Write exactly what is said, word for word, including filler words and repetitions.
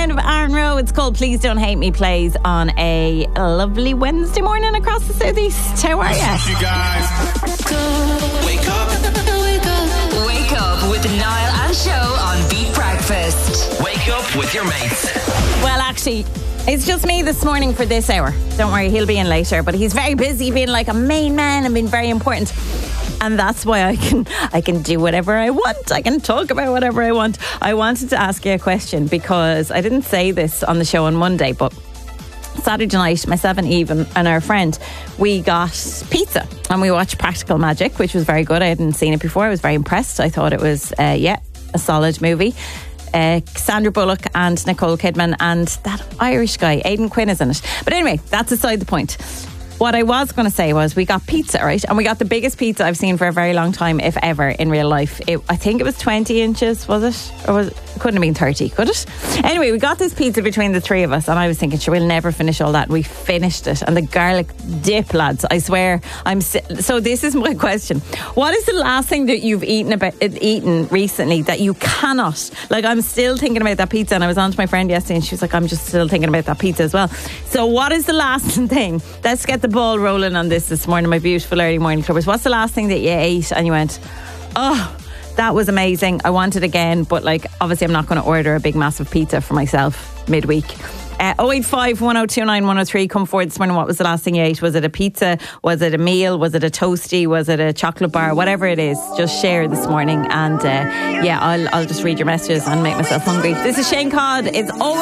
sound of Aaron Rowe. It's called Please Don't Hate Me. Plays on a lovely Wednesday morning across the southeast. How are you? You guys. Wake up. Wake up. Wake up with Niall and Show on Beat Breakfast. Wake up with your mates. Well, actually, it's just me this morning for this hour. Don't worry, he'll be in later. But he's very busy being like a main man and being very important. And that's why I can I can do whatever I want. I can talk about whatever I want. I wanted to ask you a question because I didn't say this on the show on Monday, but Saturday night, myself and Eve and, and our friend, we got pizza and we watched Practical Magic, which was very good. I hadn't seen it before. I was very impressed. I thought it was, uh, yeah, a solid movie. Uh, Sandra Bullock and Nicole Kidman and that Irish guy, Aidan Quinn, is in it. But anyway, that's aside the point. What I was going to say was we got pizza, right? And we got the biggest pizza I've seen for a very long time, if ever, in real life. It, I think it was twenty inches, was it? Or was it? It couldn't have been thirty, could it? Anyway, we got this pizza between the three of us and I was thinking, sure, we'll never finish all that. We finished it. And the garlic dip, lads, I swear, I'm... Si- so this is my question. What is the last thing that you've eaten about eaten recently that you cannot... Like, I'm still thinking about that pizza and I was on to my friend yesterday and she was like, I'm just still thinking about that pizza as well. So what is the last thing? Let's get the ball rolling on this this morning, my beautiful early morning clubbers. What's the last thing that you ate and you went, oh, that was amazing, I want it again, but like obviously I'm not going to order a big massive pizza for myself midweek. uh, oh eight five, one oh two nine, one oh three, come forward this morning. What was the last thing you ate? Was it a pizza? Was it a meal? Was it a toasty? Was it a chocolate bar? Whatever it is, just share this morning and uh, yeah, I'll, I'll just read your messages and make myself hungry. This is Shane Codd. It's always